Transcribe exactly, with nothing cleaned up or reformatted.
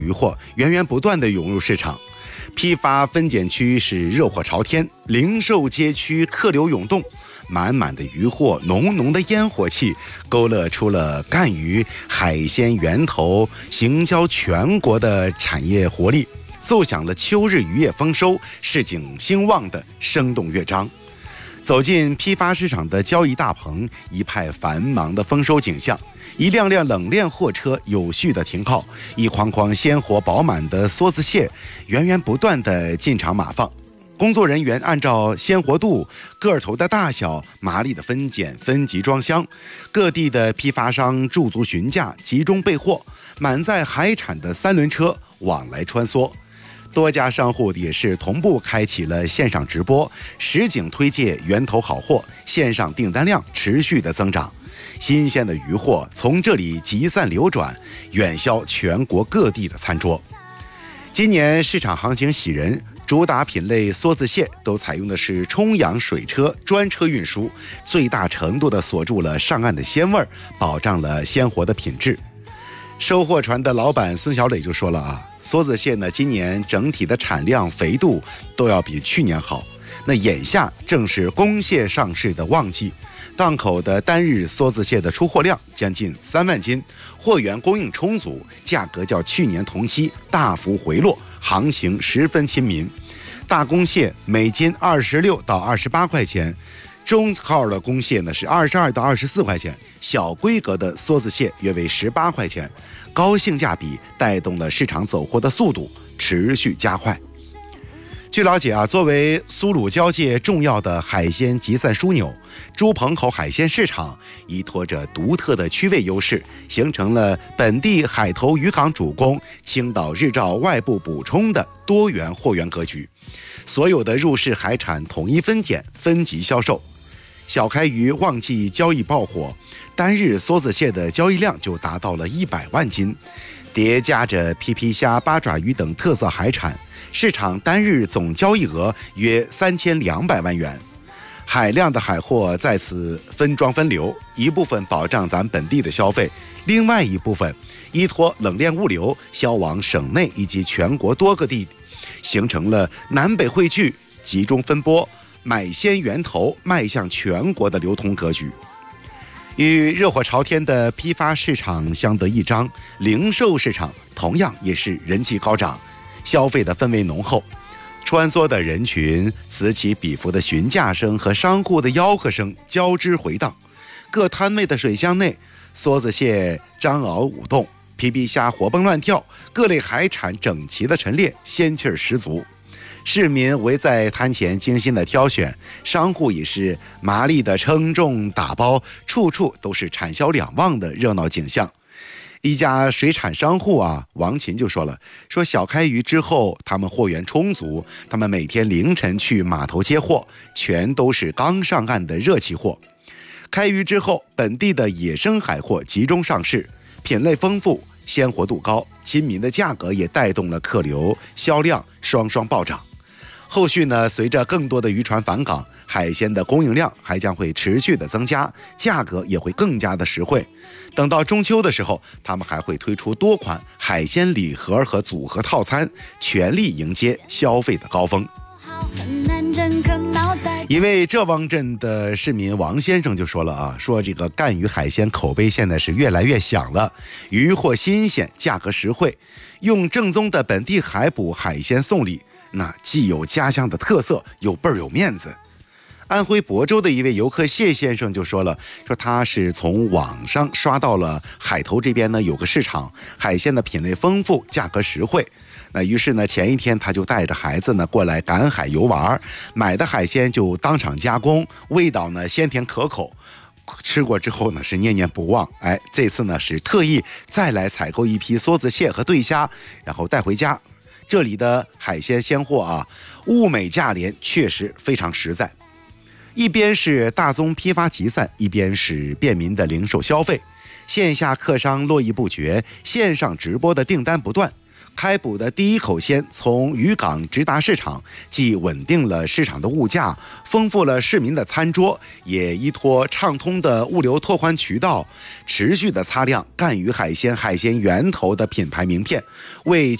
渔货源源不断地涌入市场，批发分拣区是热火朝天，零售街区客流涌动，满满的渔货，浓浓的烟火气，勾勒出了赣渔海鲜源头行销全国的产业活力，奏响了秋日渔业丰收、市井兴旺的生动乐章。走进批发市场的交易大棚，一派繁忙的丰收景象，一辆辆冷链货车有序的停靠，一筐筐鲜活饱满的梭子蟹源源不断的进场码放。工作人员按照鲜活度、个头的大小、麻利的分拣、分级装箱，各地的批发商驻足询价，集中备货，满载海产的三轮车往来穿梭。多家商户也是同步开启了线上直播，实景推介源头好货，线上订单量持续的增长。新鲜的渔货从这里集散流转，远销全国各地的餐桌。今年市场行情喜人，主打品类梭子蟹都采用的是冲洋水车专车运输，最大程度地锁住了上岸的鲜味，保障了鲜活的品质。收货船的老板孙小磊就说了啊，梭子蟹呢，今年整体的产量、肥度都要比去年好。那眼下正是公蟹上市的旺季，档口的单日梭子蟹的出货量将近三万斤，货源供应充足，价格较去年同期大幅回落，行情十分亲民。大公蟹每斤二十六到二十八块钱，中号的公蟹呢是二十二到二十四块钱，小规格的梭子蟹约为十八块钱，高性价比带动了市场走货的速度持续加快。据了解啊，作为苏鲁交界重要的海鲜集散枢纽，朱棚口海鲜市场依托着独特的区位优势，形成了本地海投渔港主攻、青岛日照外部补充的多元货源格局。所有的入市海产统一分拣、分级销售。小开渔旺季交易爆火，单日梭子蟹的交易量就达到了一百万斤，叠加着皮皮虾、八爪鱼等特色海产，市场单日总交易额约三千两百万元。海量的海货在此分装分流，一部分保障咱本地的消费，另外一部分依托冷链物流销往省内以及全国多个地，形成了南北汇聚、集中分拨、买鲜源头迈向全国的流通格局。与热火朝天的批发市场相得益彰，零售市场同样也是人气高涨，消费的氛围浓厚。穿梭的人群、此起彼伏的询价声和商户的吆喝声交织回荡，各摊位的水箱内，梭子蟹张骜舞动，皮皮虾活蹦乱跳，各类海产整齐的陈列，仙气儿十足。市民围在摊前精心的挑选，商户也是麻利的称重打包，处处都是产销两旺的热闹景象。一家水产商户啊，王琴就说了，说小开渔之后，他们货源充足，他们每天凌晨去码头接货，全都是刚上岸的热气货。开渔之后，本地的野生海货集中上市，品类丰富，鲜活度高，亲民的价格也带动了客流销量双双暴涨。后续呢，随着更多的渔船返港，海鲜的供应量还将会持续的增加，价格也会更加的实惠。等到中秋的时候，他们还会推出多款海鲜礼盒和组合套餐，全力迎接消费的高峰。一位浙汪镇的市民王先生就说了啊，说这个赣渔海鲜口碑现在是越来越响了，渔货新鲜，价格实惠，用正宗的本地海捕海鲜送礼，那既有家乡的特色，又倍儿有面子。安徽亳州的一位游客谢先生就说了，说他是从网上刷到了海投这边呢有个市场，海鲜的品类丰富，价格实惠。那于是呢，前一天他就带着孩子呢过来赶海游玩，买的海鲜就当场加工，味道呢鲜甜可口，吃过之后呢是念念不忘。哎，这次呢是特意再来采购一批梭子蟹和对虾，然后带回家。这里的海鲜鲜货啊，物美价廉，确实非常实在。一边是大宗批发集散，一边是便民的零售消费，线下客商络绎不绝，线上直播的订单不断， 开捕的第一口鲜从渔港直达市场，既稳定了市场的物价，丰富了市民的餐桌，也依托畅通的物流拓宽渠道，持续的擦亮赣鱼海鲜海鲜源头的品牌名片，为